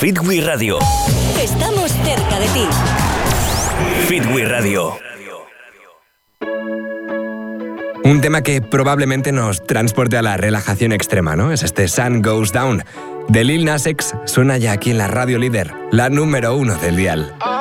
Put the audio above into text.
Fitwi Radio. Estamos cerca de ti. Fitwi Radio. Un tema que probablemente nos transporte a la relajación extrema, ¿no? Es este Sun Goes Down de Lil Nas X. Suena ya aquí en la radio líder, la número 1 del dial.